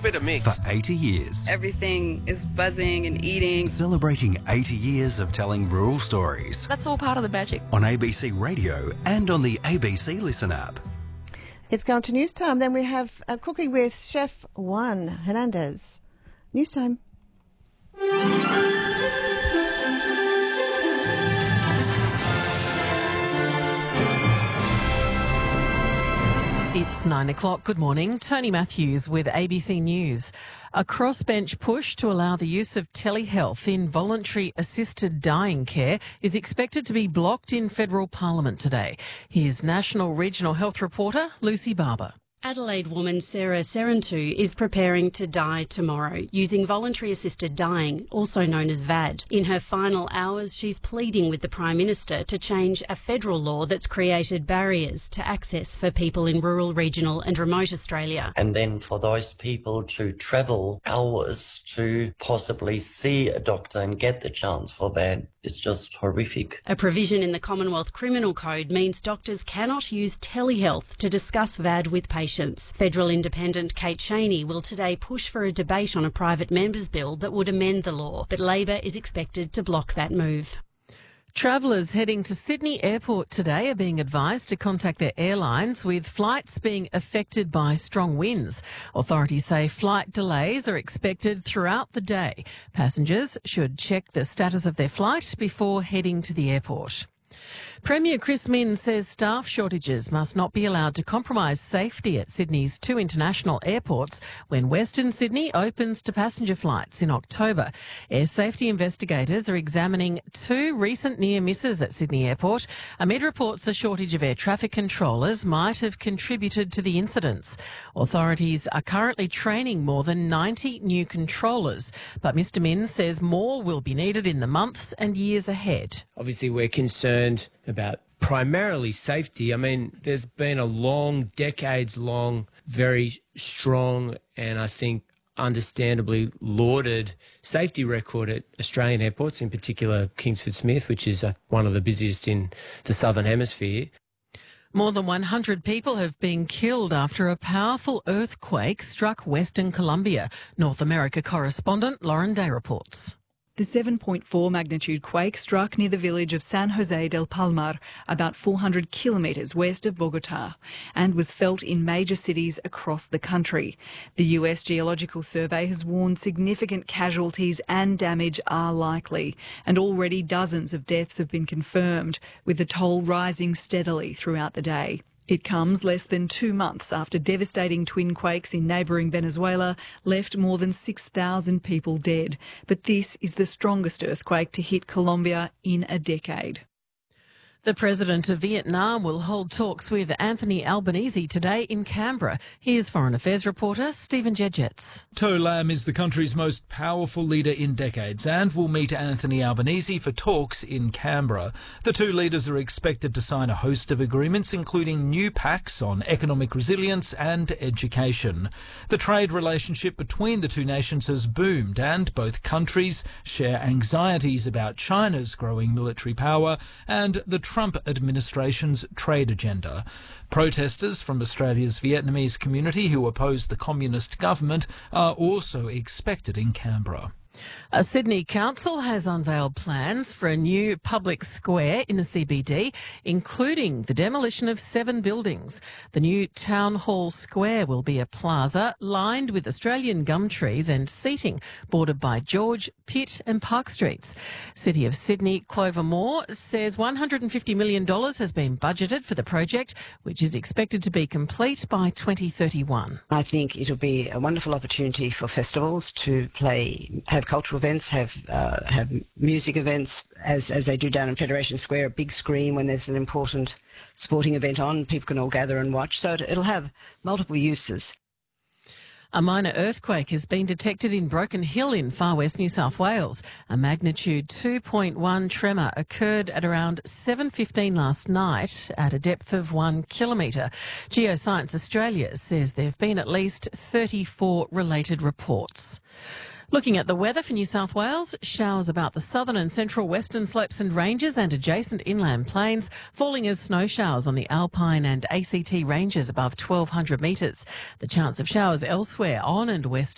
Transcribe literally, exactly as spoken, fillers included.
bit of mix. For eighty years. Everything is buzzing and eating. Celebrating eighty years of telling rural stories. That's all part of the magic. On A B C Radio and on the A B C Listen app. It's gone to news time. Then we have uh, Cooking with Chef Juan Hernandez. News time. It's nine o'clock. Good morning. Tony Matthews with A B C News. A crossbench push to allow the use of telehealth in voluntary assisted dying care is expected to be blocked in federal parliament today. Here's National Regional Health reporter Lucy Barber. Adelaide woman Sarah Serentu is preparing to die tomorrow using voluntary assisted dying, also known as V A D. In her final hours, she's pleading with the Prime Minister to change a federal law that's created barriers to access for people in rural, regional and remote Australia. And then for those people to travel hours to possibly see a doctor and get the chance for that is just horrific. A provision in the Commonwealth Criminal Code means doctors cannot use telehealth to discuss V A D with patients. Federal Independent Kate Chaney will today push for a debate on a private member's bill that would amend the law, but Labor is expected to block that move. Travellers heading to Sydney Airport today are being advised to contact their airlines with flights being affected by strong winds. Authorities say flight delays are expected throughout the day. Passengers should check the status of their flight before heading to the airport. Premier Chris Minns says staff shortages must not be allowed to compromise safety at Sydney's two international airports when Western Sydney opens to passenger flights in October. Air safety investigators are examining two recent near misses at Sydney Airport amid reports a shortage of air traffic controllers might have contributed to the incidents. Authorities are currently training more than ninety new controllers, but Mr Minns says more will be needed in the months and years ahead. Obviously, we're concerned about primarily safety. I mean, there's been a long, decades-long, very strong and I think understandably lauded safety record at Australian airports, in particular Kingsford Smith, which is uh, one of the busiest in the Southern Hemisphere. More than one hundred people have been killed after a powerful earthquake struck Western Colombia. North America correspondent Lauren Day reports. The seven point four magnitude quake struck near the village of San Jose del Palmar, about four hundred kilometres west of Bogotá, and was felt in major cities across the country. The U S Geological Survey has warned significant casualties and damage are likely, and already dozens of deaths have been confirmed, with the toll rising steadily throughout the day. It comes less than two months after devastating twin quakes in neighbouring Venezuela left more than six thousand people dead. But this is the strongest earthquake to hit Colombia in a decade. The President of Vietnam will hold talks with Anthony Albanese today in Canberra. Here's Foreign Affairs reporter Stephen Jedgetts. To Lam is the country's most powerful leader in decades and will meet Anthony Albanese for talks in Canberra. The two leaders are expected to sign a host of agreements, including new pacts on economic resilience and education. The trade relationship between the two nations has boomed, and both countries share anxieties about China's growing military power and the Trump administration's trade agenda. Protesters from Australia's Vietnamese community who oppose the communist government are also expected in Canberra. A Sydney council has unveiled plans for a new public square in the C B D, including the demolition of seven buildings. The new Town Hall Square will be a plaza lined with Australian gum trees and seating bordered by George, Pitt and Park Streets. City of Sydney Clover Moore says one hundred fifty million dollars has been budgeted for the project, which is expected to be complete by twenty thirty-one. I think it'll be a wonderful opportunity for festivals to play, have cultural events, have uh, have music events, as as they do down in Federation Square, a big screen when there's an important sporting event on, people can all gather and watch. So it'll have multiple uses. A minor earthquake has been detected in Broken Hill in far west New South Wales. A magnitude two point one tremor occurred at around seven fifteen last night at a depth of one kilometre. Geoscience Australia says there have been at least thirty-four related reports. Looking at the weather for New South Wales, showers about the southern and central western slopes and ranges and adjacent inland plains, falling as snow showers on the Alpine and A C T ranges above twelve hundred metres. The chance of showers elsewhere on and west